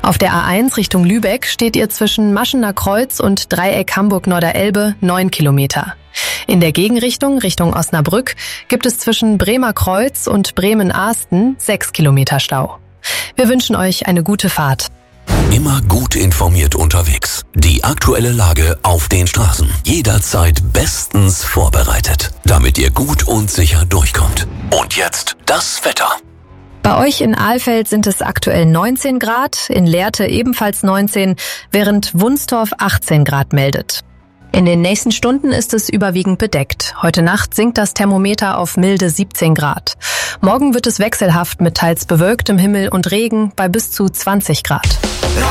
Auf der A1 Richtung Lübeck steht ihr zwischen Maschener Kreuz und Dreieck Hamburg-Norderelbe 9 Kilometer. In der Gegenrichtung, Richtung Osnabrück, gibt es zwischen Bremer Kreuz und Bremen-Ahsten 6 Kilometer Stau. Wir wünschen euch eine gute Fahrt. Immer gut informiert unterwegs. Die aktuelle Lage auf den Straßen. Jederzeit bestens vorbereitet, damit ihr gut und sicher durchkommt. Und jetzt das Wetter. Bei euch in Alfeld sind es aktuell 19 Grad, in Lehrte ebenfalls 19, während Wunstorf 18 Grad meldet. In den nächsten Stunden ist es überwiegend bedeckt. Heute Nacht sinkt das Thermometer auf milde 17 Grad. Morgen wird es wechselhaft mit teils bewölktem Himmel und Regen bei bis zu 20 Grad.